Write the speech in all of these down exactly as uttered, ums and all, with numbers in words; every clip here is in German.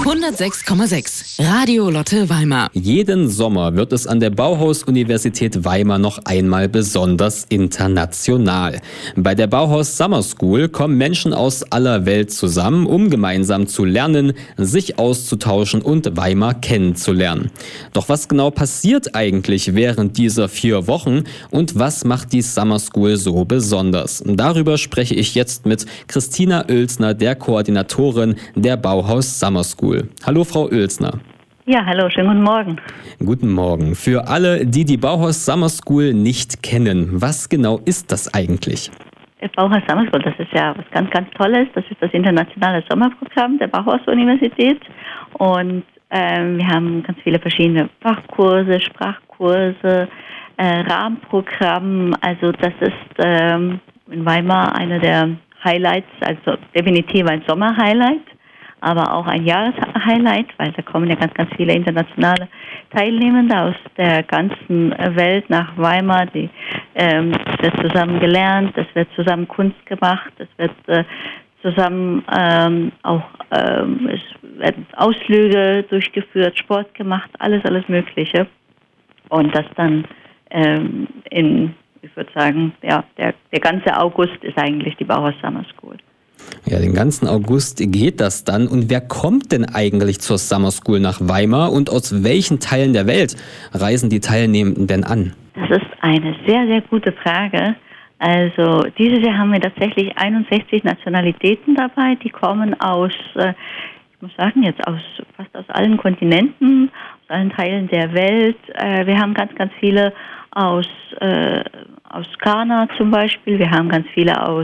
hundertsechs Komma sechs Radio Lotte Weimar. Jeden Sommer wird es an der Bauhaus-Universität Weimar noch einmal besonders international. Bei der Bauhaus Summer School kommen Menschen aus aller Welt zusammen, um gemeinsam zu lernen, sich auszutauschen und Weimar kennenzulernen. Doch was genau passiert eigentlich während dieser vier Wochen und was macht die Summer School so besonders? Darüber spreche ich jetzt mit Christina Oelsner, der Koordinatorin der Bauhaus Summer School. Hallo Frau Oelsner. Ja, hallo, schönen guten Morgen. Guten Morgen. Für alle, die die Bauhaus Summer School nicht kennen, was genau ist das eigentlich? Bauhaus Summer School, das ist ja was ganz, ganz Tolles. Das ist das internationale Sommerprogramm der Bauhaus-Universität. Und ähm, wir haben ganz viele verschiedene Fachkurse, Sprachkurse, äh, Rahmenprogramm. Also das ist ähm, in Weimar einer der Highlights, also definitiv ein Sommerhighlight, aber auch ein Jahreshighlight, weil da kommen ja ganz, ganz viele internationale Teilnehmende aus der ganzen Welt nach Weimar. Die, ähm, es wird zusammen gelernt, es wird zusammen Kunst gemacht, es wird äh, zusammen ähm, auch ähm, es werden Ausflüge durchgeführt, Sport gemacht, alles, alles Mögliche. Und das dann ähm, in, ich würde sagen, ja, der, der ganze August ist eigentlich die Bauhaus Summer School. Ja, den ganzen August geht das dann. Und wer kommt denn eigentlich zur Summer School nach Weimar und aus welchen Teilen der Welt reisen die Teilnehmenden denn an? Das ist eine sehr, sehr gute Frage. Also dieses Jahr haben wir tatsächlich einundsechzig Nationalitäten dabei, die kommen aus, ich muss sagen, jetzt aus fast aus allen Kontinenten, aus allen Teilen der Welt. Wir haben ganz, ganz viele aus, aus Ghana zum Beispiel, wir haben ganz viele aus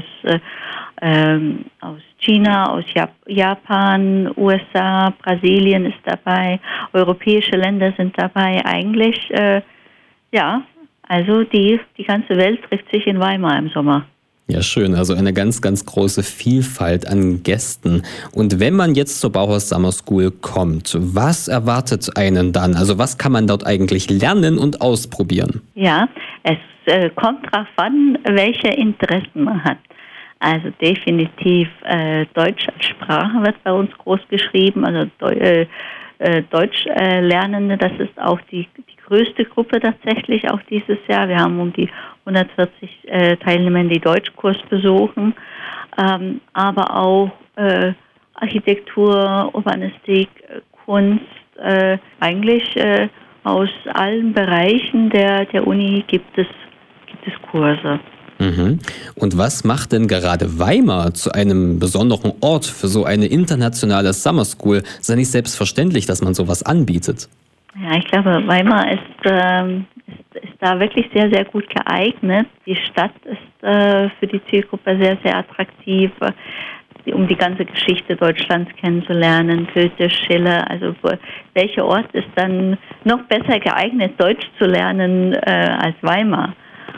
Ähm, aus China, aus Jap- Japan, U S A, Brasilien ist dabei, europäische Länder sind dabei. Eigentlich, äh, ja, also die, die ganze Welt trifft sich in Weimar im Sommer. Ja, schön. Also eine ganz, ganz große Vielfalt an Gästen. Und wenn man jetzt zur Bauhaus Summer School kommt, was erwartet einen dann? Also was kann man dort eigentlich lernen und ausprobieren? Ja, es äh, kommt darauf an, welche Interessen man hat. Also definitiv äh, Deutsch als Sprache wird bei uns groß geschrieben, also Deu- äh, Deutschlernende, äh, das ist auch die, die größte Gruppe tatsächlich auch dieses Jahr. Wir haben um die hundertvierzig äh, Teilnehmer, die Deutschkurs besuchen, ähm, aber auch äh, Architektur, Urbanistik, Kunst, äh, eigentlich äh, aus allen Bereichen der, der Uni gibt es, gibt es Kurse. Mhm. Und was macht denn gerade Weimar zu einem besonderen Ort für so eine internationale Summer School? Es ist ja nicht selbstverständlich, dass man sowas anbietet. Ja, ich glaube, Weimar ist, ähm, ist, ist da wirklich sehr, sehr gut geeignet. Die Stadt ist äh, für die Zielgruppe sehr, sehr attraktiv, äh, um die ganze Geschichte Deutschlands kennenzulernen. Goethe, Schiller, also welcher Ort ist dann noch besser geeignet, Deutsch zu lernen äh, als Weimar?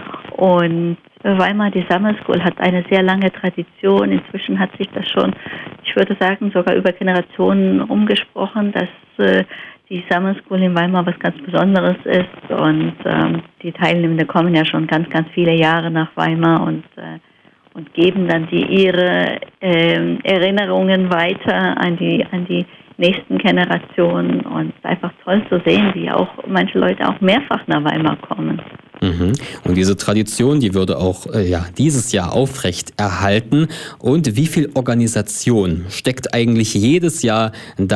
Und Weimar, die Summer School, hat eine sehr lange Tradition. Inzwischen hat sich das schon, ich würde sagen, sogar über Generationen umgesprochen, dass äh, die Summer School in Weimar was ganz Besonderes ist. Und ähm, die Teilnehmenden kommen ja schon ganz, ganz viele Jahre nach Weimar und, äh, und geben dann die, ihre äh, Erinnerungen weiter an die, an die nächsten Generationen. Und es ist einfach toll zu sehen, wie auch manche Leute auch mehrfach nach Weimar kommen. Mhm. Und diese Tradition, die würde auch äh, ja, dieses Jahr aufrecht erhalten. Und wie viel Organisation steckt eigentlich jedes Jahr da